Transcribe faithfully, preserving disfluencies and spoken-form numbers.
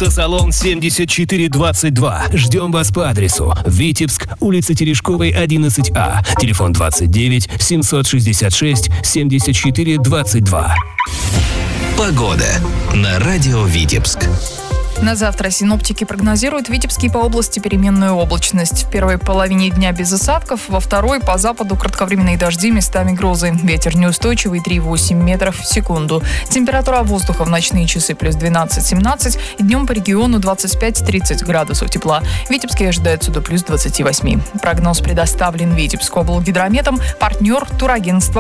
Автосалон семьдесят четыре двадцать два. Ждем вас по адресу: Витебск, улица Терешковой, одиннадцать А. Телефон двадцать девять семьсот шестьдесят шесть семьдесят четыре двадцать два. Погода на радио Витебск. На завтра синоптики прогнозируют в Витебске по области переменную облачность. В первой половине дня без осадков, во второй по западу кратковременные дожди, местами грозы. Ветер неустойчивый три целых восемь десятых метров в секунду. Температура воздуха в ночные часы плюс двенадцать-семнадцать, днем по региону двадцать пять-тридцать градусов тепла. В Витебске ожидается до плюс двадцати восьми. Прогноз предоставлен Витебскоблгидрометом, партнер турагентства